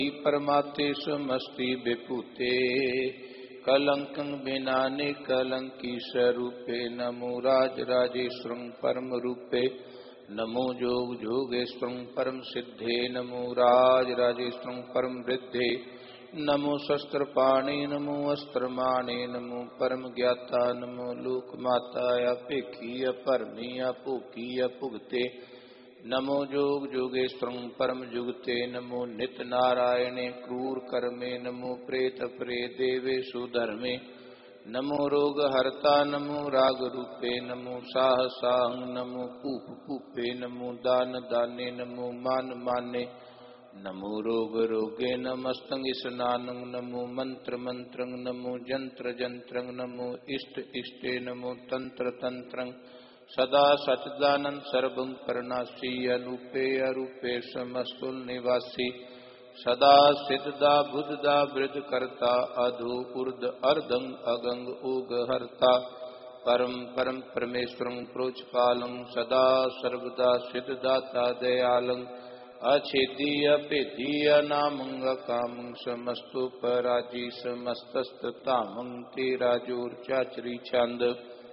परमाते समस्ति विभूते कलंकं बिनाने कलंकी स्वरूपे नमो राज राजेश्वरं परम रूपे नमो जोग जोगेश्वरं परम सिद्धे नमो राज राजेश्वरं परम वृद्धे नमो शस्त्र पाणे नमो अस्त्रमाणे नमो परम ज्ञाता नमो लोकमाता अपेखी परमी अपोखी अपुगते नमो जोग जोगेश्वरं परम जुगते नमो नित नारायणे क्रूर कर्मे नमो प्रेत प्रे देवेशु धर्मे नमो रोग हरता नमो राग रूपे नमो साह साहं नमो पूप पूपे नमो दान दाने नमो मान माने नमो रोग रोगे नमस्तंग स्नानं नमो मंत्र मंत्रं नमो जंत्र जंत्रं नमो इष्ट इष्टे नमो तंत्र तंत्रं सदा सच्चिदानंद सर्वं परनासी अरूपे अरूपे समस्तुल निवासी सदा सिद्धदा बुद्धदा वृद्ध करता अधो ऊर्ध अर्धं अगंग ओग हरता परम परम परमेश्वरं प्रोचपालं सदा सर्वदा सिद्धदाता दयालं अछेदीय पेदीय नामं कामं समस्तो पराजी समस्तस्तामं तेराजोर चाचरी छंद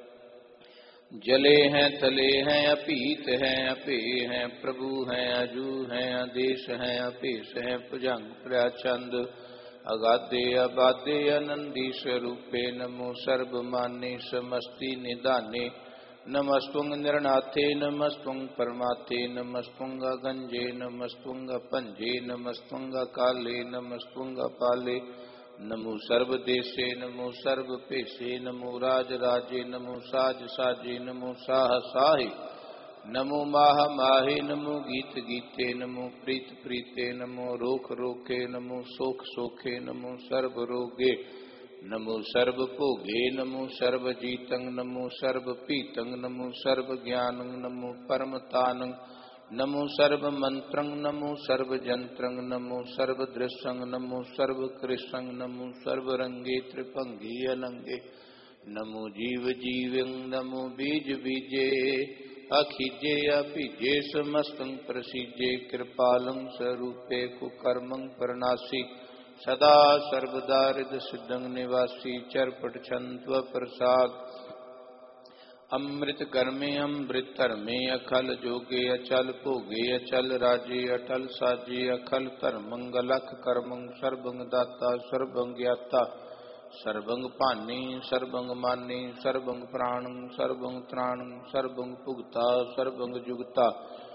जले हैं तले हैं अपीत हैं अपे हैं प्रभु हैं अजू हैं आदेश हैं अपेश हैं भुजंग प्रचंद अगाधे अबाधे आनंदी स्वरूपे नमो सर्वमाने समस्ति निदाने नमस्तुंग निर्नाथे नमस्तुंग परमाथे नमस्तुंग गंजे नमस्तुंग पंजे नमस्तुंग काले नमस्तुंग पाले नमो सर्वदेशे नमो सर्वपेशे नमो राज राजे नमो साज साजे नमो साह साहे नमो माह माहे नमो गीत गीते नमो प्रीत प्रीते नमो रोख रोखे नमो सोख सोखे नमो सर्व रोगे नमो सर्व भोगे नमो सर्व जीतं नमो सर्व पीतं नमो सर्व ज्ञानं नमो परमतानं नमो सर्व मंत्रं नमो सर्व जंत्रं नमो सर्व दृश्यं नमो सर्व कृष्णं नमो सर्व रंगे त्रिभंगी अलंगे नमो जीव जीवं नमो बीज बीजे अखिजे अभिजे समस्तं प्रसीजे कृपालं स्वरूपे कुकर्मं परनासी सदा सर्वदा हृदय सिद्धं निवासी चरपट छंत्व प्रसाद अमृत कर्मे अमृत धर्मे अखल जोगे अचल भोगे अचल राजे अटल साजे अखल धर्मं अलख कर्मं सर्वं दाता सर्वं ज्ञाता सर्वं पाने सर्वं माने सर्वं प्राणं सर्वं त्राणं सर्वं भुगता सर्वं जुगता